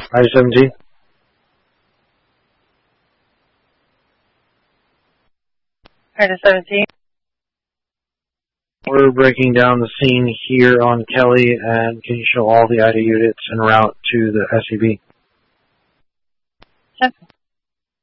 I-17. I-17. We're breaking down the scene here on Kelly, and can you show all the IDA units en route to the SCV? Yep.